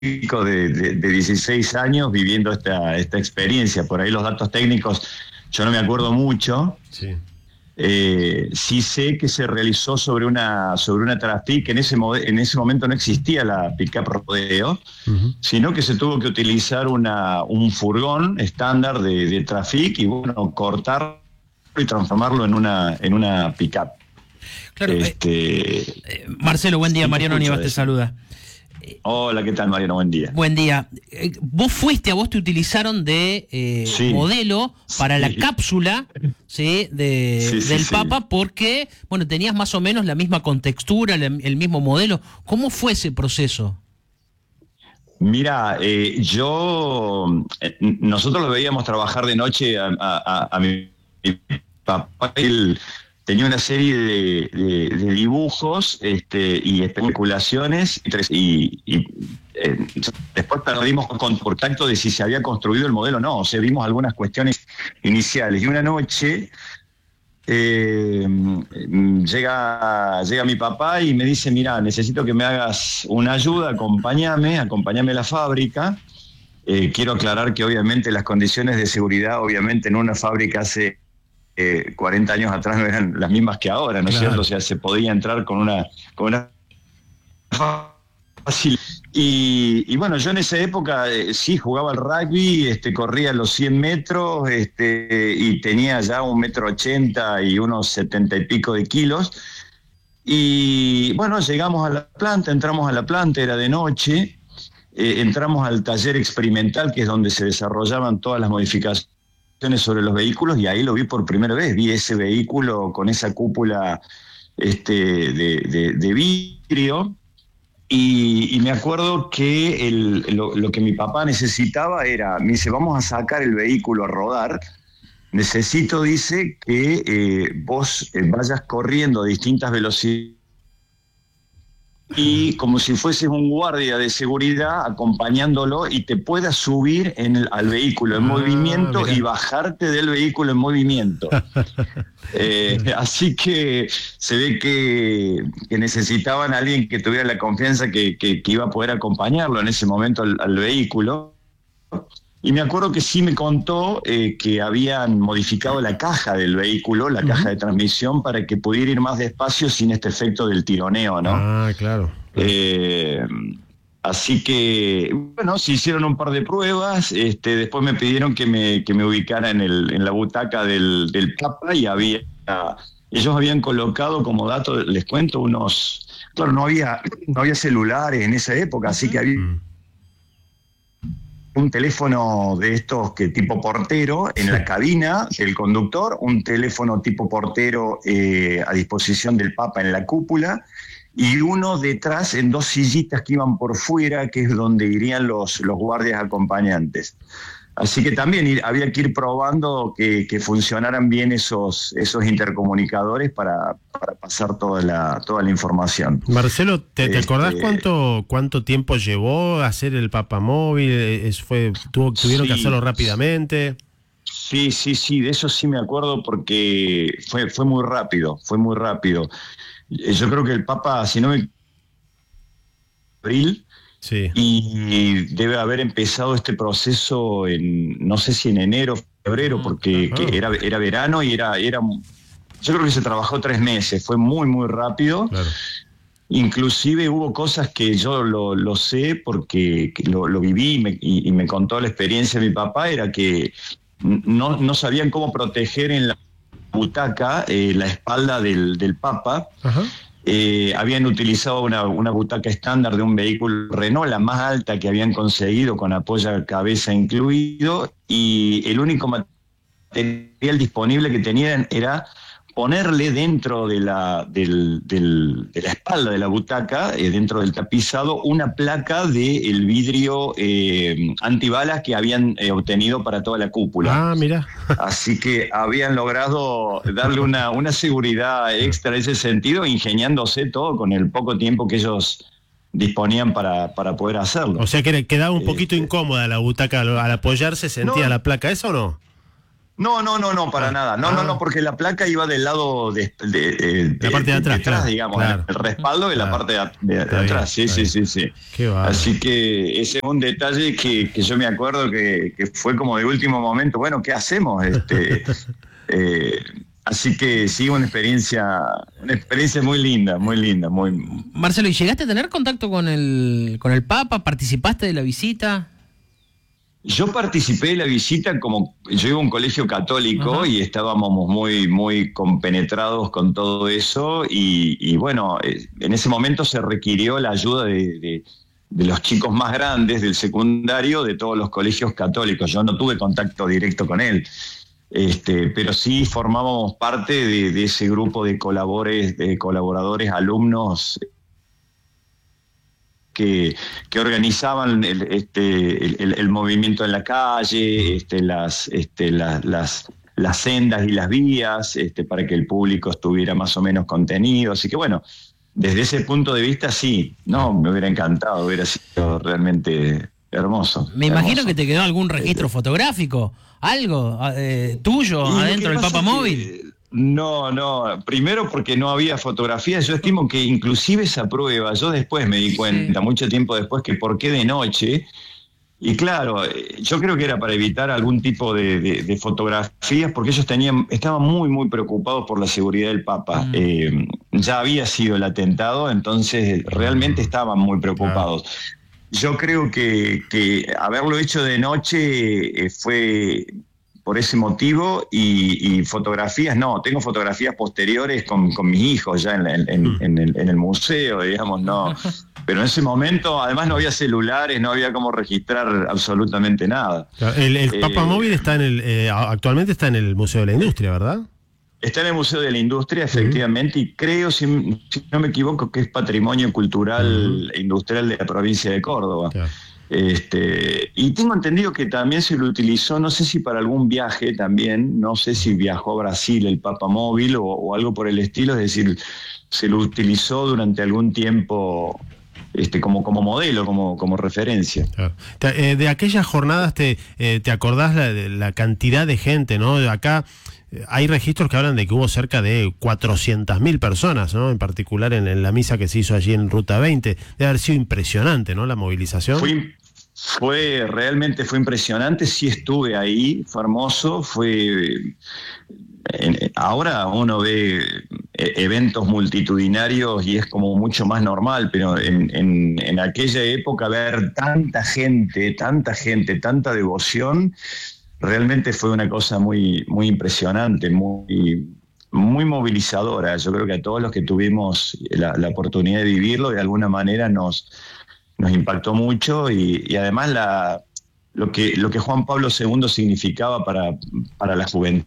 chico de 16 años viviendo esta experiencia. Por ahí los datos técnicos yo no me acuerdo mucho. Sí. Sí sé que se realizó sobre una Trafic, que en ese momento no existía la pick-up rodeo, sino que se tuvo que utilizar un furgón estándar de Trafic y bueno, cortarlo y transformarlo en una pick-up. Claro, Marcelo, buen día. Sí, Mariano Nievas te saluda. Hola, ¿qué tal, Mariano? Buen día. Buen día. A vos te utilizaron de modelo para la cápsula, ¿sí? del Papa, porque, bueno, tenías más o menos la misma contextura, el mismo modelo. ¿Cómo fue ese proceso? Mira, nosotros lo veíamos trabajar de noche a mi papá. Él tenía una serie de dibujos y especulaciones y después perdimos contacto de si se había construido el modelo o no. O sea, vimos algunas cuestiones iniciales. Y una noche llega mi papá y me dice: mira, necesito que me hagas una ayuda, acompáñame a la fábrica. Quiero aclarar que obviamente las condiciones de seguridad, obviamente en una fábrica hace 40 años atrás no eran las mismas que ahora, ¿no es cierto? O sea, se podía entrar con una fácil. Y bueno, yo en esa época sí jugaba al rugby, corría los 100 metros y tenía ya 1,80 m y unos 70 y pico de kilos. Y bueno, llegamos a la planta, entramos a la planta, era de noche, entramos al taller experimental, que es donde se desarrollaban todas las modificaciones sobre los vehículos, y ahí lo vi por primera vez. Vi ese vehículo con esa cúpula de vidrio, y me acuerdo que lo que mi papá necesitaba era, me dice: vamos a sacar el vehículo a rodar, necesito, dice, que vos vayas corriendo a distintas velocidades y como si fueses un guardia de seguridad acompañándolo, y te puedas subir al vehículo en movimiento, mirá, y bajarte del vehículo en movimiento. Así que se ve que necesitaban a alguien que tuviera la confianza que iba a poder acompañarlo en ese momento al vehículo. Y me acuerdo que sí me contó que habían modificado la caja del vehículo, la caja de transmisión, para que pudiera ir más despacio sin este efecto del tironeo, ¿no? Ah, claro. Así que, bueno, se hicieron un par de pruebas. Después me pidieron que me ubicara en la butaca del Papa, y ellos habían colocado como dato, les cuento, claro, no había celulares en esa época, así que había un teléfono de estos que tipo portero en la cabina del conductor, un teléfono tipo portero a disposición del Papa en la cúpula, y uno detrás en 2 sillitas que iban por fuera, que es donde irían los guardias acompañantes. Así que también había que ir probando que funcionaran bien esos intercomunicadores para pasar toda la información. Marcelo, ¿te acordás cuánto tiempo llevó a hacer el papamóvil? ¿Tuvieron que hacerlo rápidamente? Sí, de eso sí me acuerdo, porque fue muy rápido. Yo creo que el Papa, si no me abril, sí, y debe haber empezado este proceso no sé si en enero, febrero, porque que era verano y era yo creo que se trabajó 3 meses, fue muy, muy rápido. Claro. Inclusive hubo cosas que yo lo sé porque lo viví y me contó la experiencia de mi papá, era que no sabían cómo proteger en la butaca la espalda del Papa. Ajá. Habían utilizado una butaca estándar de un vehículo Renault, la más alta que habían conseguido, con apoyacabeza incluido, y el único material disponible que tenían era ponerle dentro de la espalda de la butaca, dentro del tapizado, una placa del vidrio antibalas que habían obtenido para toda la cúpula. Ah, mira. Así que habían logrado darle una seguridad extra en ese sentido, ingeniándose todo con el poco tiempo que ellos disponían para poder hacerlo. O sea que quedaba un poquito incómoda la butaca, al apoyarse sentía la placa, ¿eso o no? No, para nada. No, porque la placa iba del lado de la parte de atrás, digamos, claro. El respaldo de la parte de atrás. Sí. Qué Así que ese es un detalle que yo me acuerdo que fue como de último momento. Bueno, ¿qué hacemos? Así que sí, una experiencia muy linda. Marcelo, ¿y llegaste a tener contacto con el Papa? ¿Participaste de la visita? Yo participé de la visita, como yo iba a un colegio católico y estábamos muy compenetrados con todo eso y bueno, en ese momento se requirió la ayuda de los chicos más grandes del secundario de todos los colegios católicos. Yo no tuve contacto directo con él, pero sí formábamos parte de ese grupo de colaboradores, alumnos que organizaban el movimiento en la calle, las sendas y las vías, para que el público estuviera más o menos contenido. Así que bueno, desde ese punto de vista sí, me hubiera encantado, hubiera sido realmente hermoso. Me imagino que te quedó algún registro fotográfico, algo tuyo adentro del Papa Móvil. No, primero porque no había fotografías. Yo estimo que inclusive esa prueba, yo después me di cuenta, mucho tiempo después, que por qué de noche. Y claro, yo creo que era para evitar algún tipo de fotografías, porque ellos estaban muy preocupados por la seguridad del Papa. Ya había sido el atentado, entonces realmente estaban muy preocupados. Yo creo que haberlo hecho de noche fue por ese motivo, y fotografías, tengo fotografías posteriores con mis hijos ya en el museo, digamos, pero en ese momento además no había celulares, no había cómo registrar absolutamente nada. El Papa Móvil está actualmente está en el Museo de la Industria, ¿verdad? Está en el Museo de la Industria, efectivamente, y creo, si no me equivoco, que es Patrimonio Cultural e Industrial de la provincia de Córdoba. Claro. Y tengo entendido que también se lo utilizó, no sé si para algún viaje también, no sé si viajó a Brasil el Papa Móvil o algo por el estilo, es decir, se lo utilizó durante algún tiempo como modelo, como referencia. Claro. De aquellas jornadas, ¿te acordás la cantidad de gente, ¿no? Acá hay registros que hablan de que hubo cerca de 400.000 personas, ¿no? En particular en la misa que se hizo allí en Ruta 20. Debe haber sido impresionante, ¿no? La movilización. Realmente fue impresionante, sí estuve ahí, fue hermoso, ahora uno ve eventos multitudinarios y es como mucho más normal, pero en aquella época ver tanta gente, tanta devoción, realmente fue una cosa muy impresionante, muy movilizadora. Yo creo que a todos los que tuvimos la oportunidad de vivirlo, de alguna manera nos impactó mucho, y además lo que Juan Pablo II significaba para la juventud,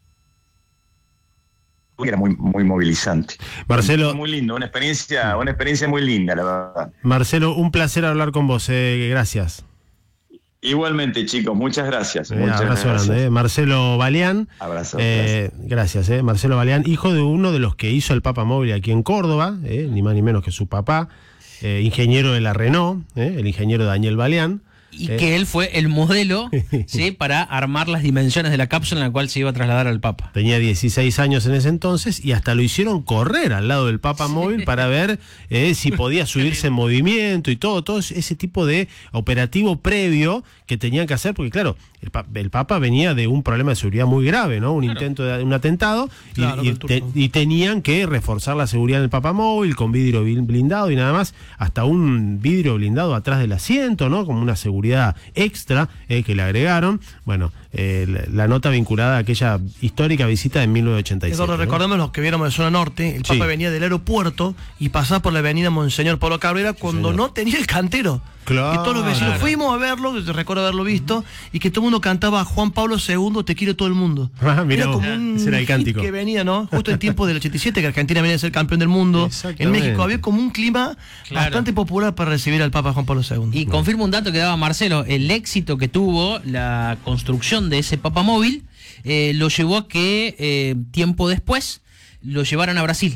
era muy movilizante. Marcelo, muy lindo, una experiencia muy linda, la verdad. Marcelo, un placer hablar con vos, gracias. Igualmente, chicos, muchas gracias. Abrazo grande, Marcelo Balián. Abrazo. Gracias, Marcelo Balián, hijo de uno de los que hizo el Papa Móvil aquí en Córdoba, ni más ni menos que su papá, ingeniero de la Renault, el ingeniero Daniel Balián. Y que él fue el modelo, ¿sí? Para armar las dimensiones de la cápsula en la cual se iba a trasladar al Papa. Tenía 16 años en ese entonces y hasta lo hicieron correr al lado del Papa Móvil para ver si podía subirse en movimiento y todo ese tipo de operativo previo que tenían que hacer, porque claro, el Papa venía de un problema de seguridad muy grave, ¿no? Un intento de un atentado, y tenían que reforzar la seguridad del Papa Móvil con vidrio blindado y nada más, hasta un vidrio blindado atrás del asiento, ¿no? Como una seguridad extra que le agregaron. Bueno, la nota vinculada a aquella histórica visita de 1987. Eduardo, recordemos los que viéramos de zona norte, el Papa venía del aeropuerto y pasaba por la avenida Monseñor Pablo Cabrera cuando no tenía el cantero. Claro. Y todos los vecinos fuimos a verlo, recuerdo haberlo visto, y que todo el mundo cantaba Juan Pablo II, te quiere todo el mundo. Mirá, era como un ese era el cántico que venía, ¿no? Justo en tiempos del 87, que Argentina venía a ser campeón del mundo. En México había como un clima bastante popular para recibir al Papa Juan Pablo II. Y confirmo un dato que daba Marcelo, el éxito que tuvo la construcción de ese Papa Móvil lo llevó a que tiempo después lo llevaran a Brasil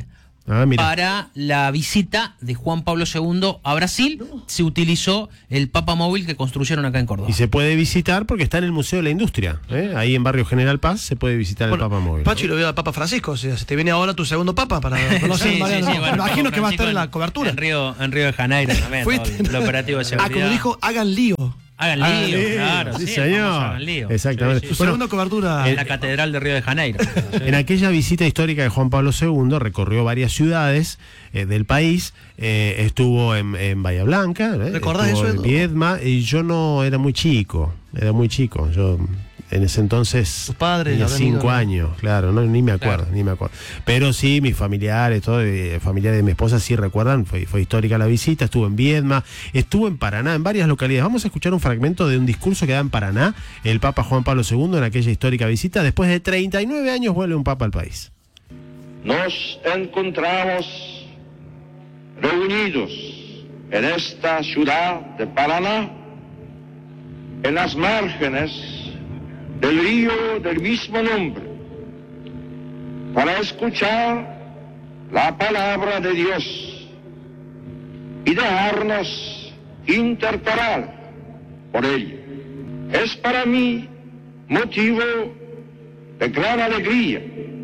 para la visita de Juan Pablo II a Brasil. Se utilizó el Papa Móvil que construyeron acá en Córdoba. Y se puede visitar porque está en el Museo de la Industria, ahí en Barrio General Paz se puede visitar el Papa Móvil. Pachi, lo veo al Papa Francisco, o sea, se te viene ahora tu segundo Papa para conocer. Sí, bueno, me imagino que va a estar en la cobertura. En Río de Janeiro también, el operativo de seguridad. Como dijo, hagan lío. Hagan lío, claro. Sí, señor. Hagan lío. Exactamente. Su segunda cobertura en la Catedral de Río de Janeiro. En aquella visita histórica de Juan Pablo II recorrió varias ciudades del país, estuvo en Bahía Blanca, ¿recordás eso? En Viedma, y yo no era muy chico, yo en ese entonces tus padres tenía 5 años, claro, ni me acuerdo. Pero sí, mis familiares, familiares de mi esposa sí recuerdan, fue histórica la visita, estuvo en Viedma, estuvo en Paraná, en varias localidades. Vamos a escuchar un fragmento de un discurso que da en Paraná el Papa Juan Pablo II en aquella histórica visita. Después de 39 años vuelve un Papa al país. Nos encontramos reunidos en esta ciudad de Paraná, en las márgenes del río del mismo nombre, para escuchar la palabra de Dios y dejarnos interpelar por ella. Es para mí motivo de gran alegría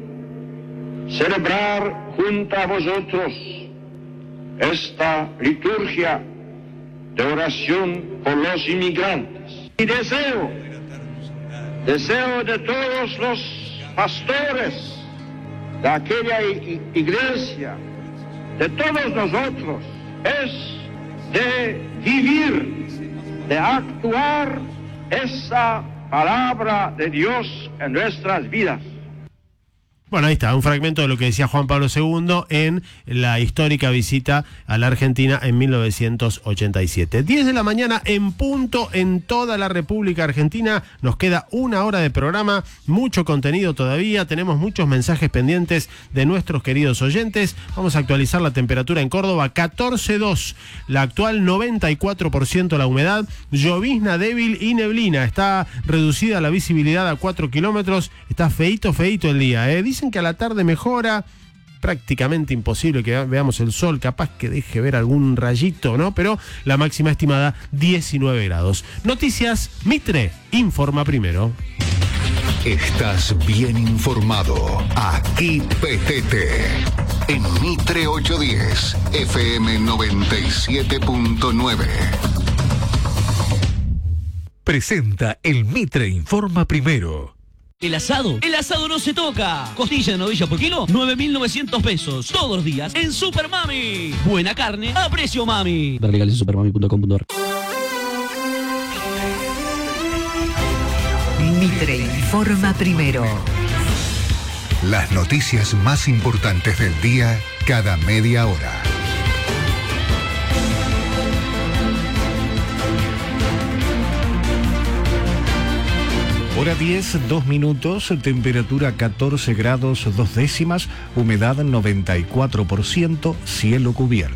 celebrar junto a vosotros esta liturgia de oración por los inmigrantes. Y deseo de todos los pastores de aquella iglesia, de todos nosotros, es de vivir, de actuar esa palabra de Dios en nuestras vidas. Bueno, ahí está, un fragmento de lo que decía Juan Pablo II en la histórica visita a la Argentina en 1987. 10 de la mañana en punto en toda la República Argentina. Nos queda 1 hora de programa, mucho contenido todavía, tenemos muchos mensajes pendientes de nuestros queridos oyentes. Vamos a actualizar la temperatura en Córdoba, 14,2, la actual 94% la humedad, llovizna débil y neblina. Está reducida la visibilidad a 4 kilómetros, está feito el día, Dicen que a la tarde mejora, prácticamente imposible que veamos el sol, capaz que deje ver algún rayito, ¿no? Pero la máxima estimada 19 grados. Noticias Mitre, informa primero. Estás bien informado. Aquí PTT. En Mitre 810, FM 97.9. Presenta el Mitre Informa Primero. El asado no se toca. Costilla de novilla por kilo, 9.900 pesos. Todos los días en Super Mami. Buena carne a precio mami. Ver legales en supermami.com.ar. Mitre informa primero. Las noticias más importantes del día cada media hora. Hora 10, 2 minutos, temperatura 14 grados 2 décimas, humedad 94%, cielo cubierto.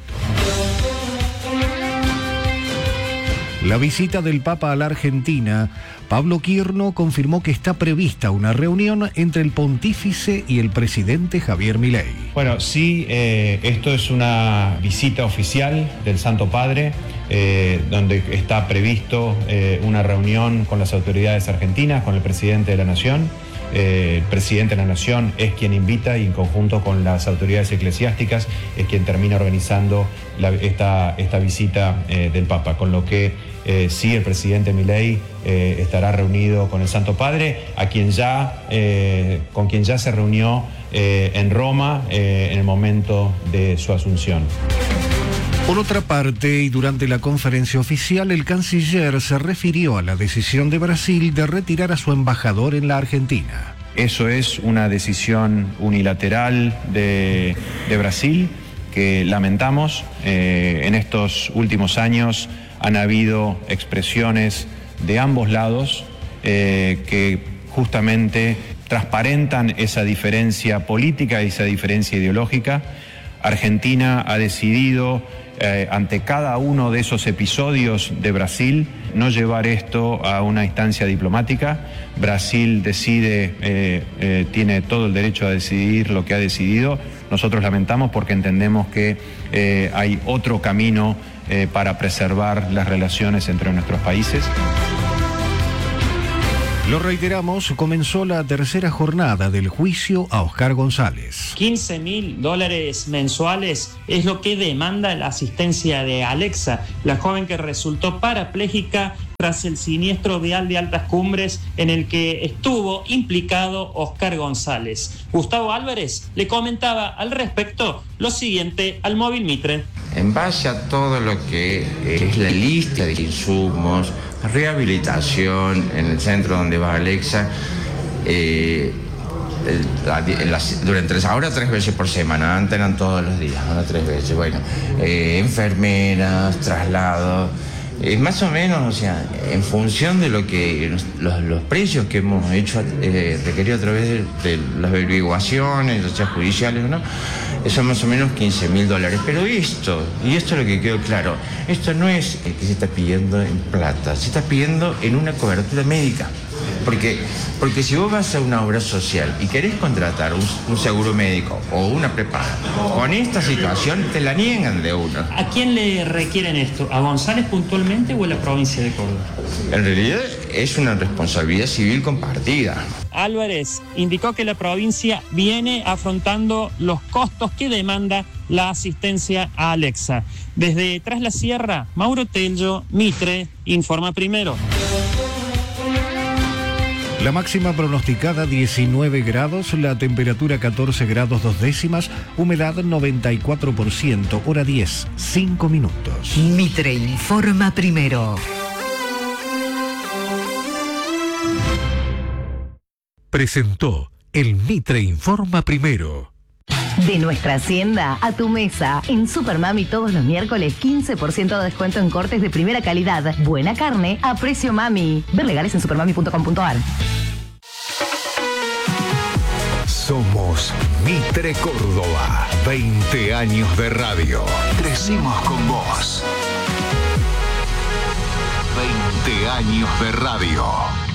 La visita del Papa a la Argentina, Pablo Quirno confirmó que está prevista una reunión entre el pontífice y el presidente Javier Milei. Bueno, sí, esto es una visita oficial del Santo Padre, donde está previsto una reunión con las autoridades argentinas, con el presidente de la Nación. El presidente de la Nación es quien invita y en conjunto con las autoridades eclesiásticas es quien termina organizando esta visita del Papa, con lo que sí, el presidente Milei estará reunido con el Santo Padre, con quien ya se reunió en Roma en el momento de su asunción. Por otra parte, y durante la conferencia oficial, el canciller se refirió a la decisión de Brasil de retirar a su embajador en la Argentina. Eso es una decisión unilateral de Brasil que lamentamos. En estos últimos años han habido expresiones de ambos lados que justamente transparentan esa diferencia política y esa diferencia ideológica. Argentina ha decidido ante cada uno de esos episodios de Brasil, no llevar esto a una instancia diplomática. Brasil decide, tiene todo el derecho a decidir lo que ha decidido. Nosotros lamentamos porque entendemos que hay otro camino para preservar las relaciones entre nuestros países. Lo reiteramos, comenzó la tercera jornada del juicio a Oscar González. $15.000 mensuales es lo que demanda la asistencia de Alexa, la joven que resultó parapléjica tras el siniestro vial de Altas Cumbres en el que estuvo implicado Oscar González. Gustavo Álvarez le comentaba al respecto lo siguiente al Móvil Mitre. En base a todo lo que es la lista de insumos, rehabilitación en el centro donde va Alexa, durante ahora 3 veces por semana, antes eran todos los días, ahora 3 veces, bueno, enfermeras, traslados, más o menos, o sea, en función de lo que los precios que hemos hecho requerido a través de las averiguaciones, ya sea judiciales o no, son más o menos $15.000. Pero esto es lo que quedó claro, esto no es el que se está pidiendo en plata, se está pidiendo en una cobertura médica. Porque si vos vas a una obra social y querés contratar un seguro médico o una prepaga, con esta situación te la niegan de una. ¿A quién le requieren esto? ¿A González puntualmente o a la provincia de Córdoba? En realidad es una responsabilidad civil compartida. Álvarez indicó que la provincia viene afrontando los costos que demanda la asistencia a Alexa. Desde Tras la Sierra, Mauro Tello, Mitre, informa primero. La máxima pronosticada 19 grados, la temperatura 14 grados 2 décimas, humedad 94%, hora 10, 5 minutos. Mitre informa primero. Presentó el Mitre informa primero. De nuestra hacienda a tu mesa. En Supermami todos los miércoles 15% de descuento en cortes de primera calidad. Buena carne a precio mami. Ver legales en supermami.com.ar. Somos Mitre Córdoba. 20 años de radio. Crecimos con vos. 20 años de radio.